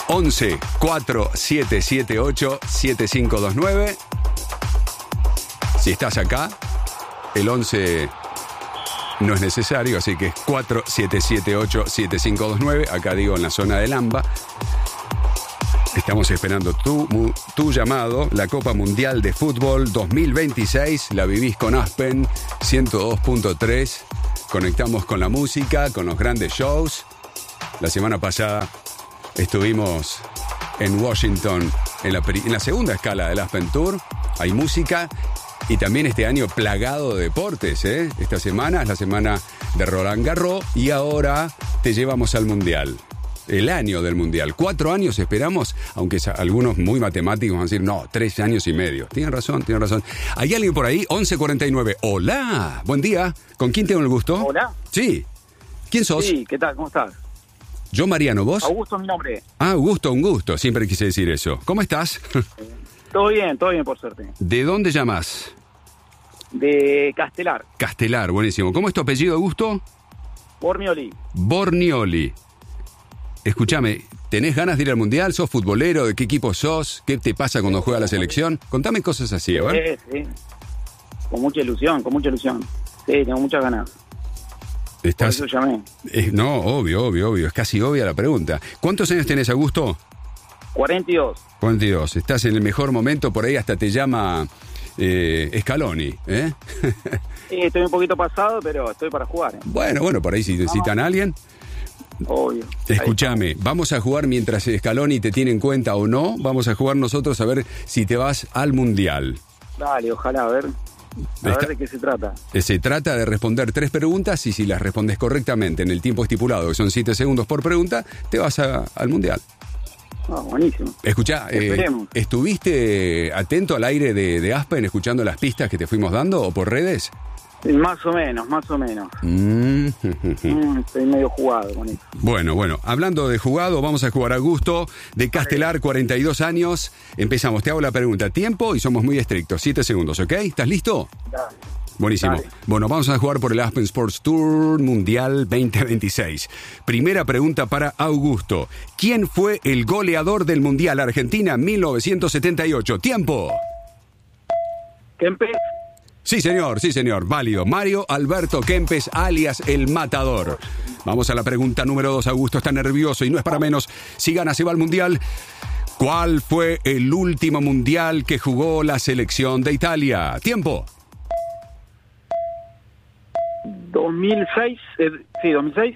11 4778 7529. Si estás acá, el 11 no es necesario, así que es 4778 7529. Acá digo, en la zona del AMBA. Estamos esperando tu llamado. La Copa Mundial de Fútbol 2026 la vivís con Aspen 102.3. Conectamos con la música, con los grandes shows. La semana pasada estuvimos en Washington en la segunda escala del Aspen Tour. Hay música y también este año plagado de deportes, ¿eh? Esta semana es la semana de Roland Garros y ahora te llevamos al Mundial. El año del Mundial. 4 años esperamos, aunque algunos muy matemáticos van a decir, no, 3 años y medio. Tienen razón. ¿Hay alguien por ahí? 1149. Hola, buen día. ¿Con quién tengo el gusto? Hola. Sí. ¿Quién sos? Sí, ¿qué tal? ¿Cómo estás? Yo, Mariano, ¿vos? Augusto es mi nombre. Ah, Augusto, un gusto. Siempre quise decir eso. ¿Cómo estás? Todo bien, por suerte. ¿De dónde llamás? De Castelar. Castelar, buenísimo. ¿Cómo es tu apellido, Augusto? Bormioli. Bornioli. Escúchame, ¿tenés ganas de ir al Mundial? ¿Sos futbolero? ¿De qué equipo sos? ¿Qué te pasa cuando juega la selección? Contame cosas así, a ver. Sí. Con mucha ilusión. Sí, tengo muchas ganas. Por eso llamé. No, obvio. Es casi obvia la pregunta. ¿Cuántos años tenés, Augusto? 42. 42. Estás en el mejor momento, por ahí hasta te llama Scaloni, ¿eh? Sí, estoy un poquito pasado, pero estoy para jugar. Bueno, por ahí si necesitan a alguien. Obvio. Escúchame, vamos a jugar mientras Scaloni te tiene en cuenta o no. Vamos a jugar nosotros a ver si te vas al Mundial. Dale, ojalá, a ver de qué se trata. Se trata de responder 3 preguntas y si las respondes correctamente en el tiempo estipulado, que son 7 segundos por pregunta, te vas al Mundial. Buenísimo. Escuchá, ¿estuviste atento al aire de Aspen escuchando las pistas que te fuimos dando o por redes? Más o menos. Estoy medio jugado con eso. Bueno, hablando de jugado, vamos a jugar a Augusto, de Castelar, 42 años. Empezamos, te hago la pregunta. Tiempo y somos muy estrictos, 7 segundos, ¿ok? ¿Estás listo? Dale. Buenísimo. Dale. Bueno, vamos a jugar por el Aspen Sports Tour Mundial 2026. Primera pregunta para Augusto. ¿Quién fue el goleador del Mundial Argentina 1978? ¡Tiempo! Kempes. Sí, señor. Válido. Mario Alberto Kempes, alias El Matador. Vamos a la pregunta número 2. Augusto está nervioso y no es para menos. Si gana, se va al Mundial. ¿Cuál fue el último Mundial que jugó la selección de Italia? ¡Tiempo! 2006. Sí, 2006.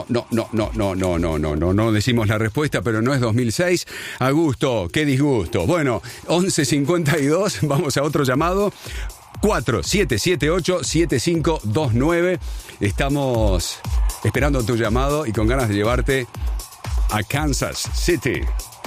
No decimos la respuesta, pero no es 2006. Augusto, qué disgusto. Bueno, 11:52, vamos a otro llamado. 4778-7529. Estamos esperando tu llamado y con ganas de llevarte a Kansas City.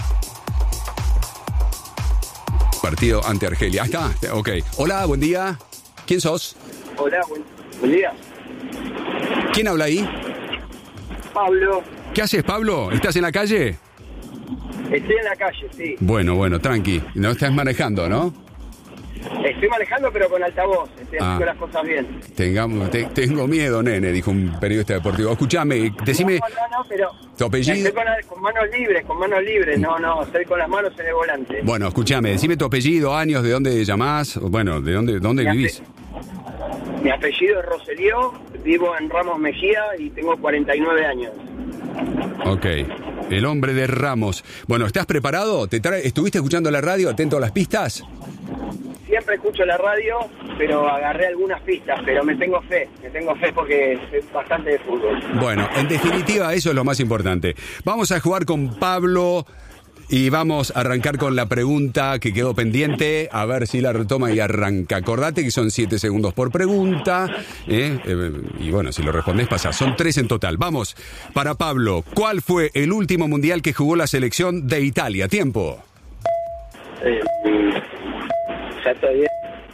Partido ante Argelia. Ahí está, ok. Hola, buen día. ¿Quién sos? Hola, buen día. ¿Quién habla ahí? Pablo. ¿Qué haces, Pablo? ¿Estás en la calle? Estoy en la calle, sí. Bueno, tranqui. No estás manejando, ¿no? Estoy manejando, pero con altavoz. Estoy haciendo las cosas bien. Tengo miedo, nene, dijo un periodista deportivo. Escúchame, decime... No, pero... ¿Tu apellido? Estoy con manos libres. No, estoy con las manos en el volante. Bueno, escúchame, decime tu apellido, años, de dónde llamás, bueno, de dónde vivís. Mi apellido es Rosselló, vivo en Ramos Mejía y tengo 49 años. Ok, el hombre de Ramos. Bueno, ¿estás preparado? ¿Estuviste escuchando la radio, atento a las pistas? Siempre escucho la radio, pero agarré algunas pistas, pero me tengo fe porque es bastante de fútbol. Bueno, en definitiva, eso es lo más importante. Vamos a jugar con Pablo y vamos a arrancar con la pregunta que quedó pendiente, a ver si la retoma y arranca. Acordate que son 7 segundos por pregunta, y bueno, si lo respondés pasa. Son 3 en total. Vamos, para Pablo, ¿cuál fue el último mundial que jugó la selección de Italia? Tiempo. Ya estoy bien.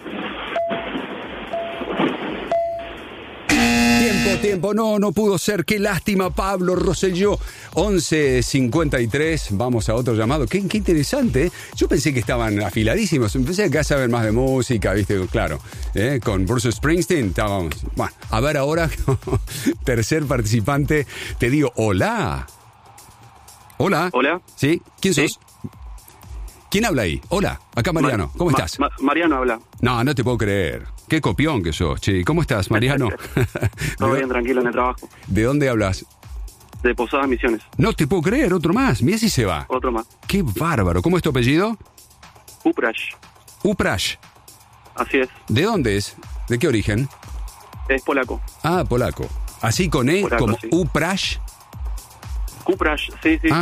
Tiempo, no pudo ser, qué lástima, Pablo Rosselló. 11:53, vamos a otro llamado. Qué interesante, ¿eh? Yo pensé que estaban afiladísimos, pensé que saben más de música, viste, claro, con Bruce Springsteen estábamos. Bueno, a ver ahora, tercer participante, te digo, hola. Hola. Hola. ¿Sí? ¿Quién Sí. sos? ¿Quién habla ahí? Hola, acá Mariano. ¿Cómo estás? Mariano habla. No te puedo creer. Qué copión que sos, che. ¿Cómo estás, Mariano? Todo bien, tranquilo en el trabajo. ¿De dónde hablas? De Posadas Misiones. No te puedo creer, otro más. Mira si se va. Otro más. Qué bárbaro. ¿Cómo es tu apellido? Uprash. Uprash. Así es. ¿De dónde es? ¿De qué origen? Es polaco. Ah, polaco. Así con E, Polaco, como sí. Uprash. Kuprash, sí.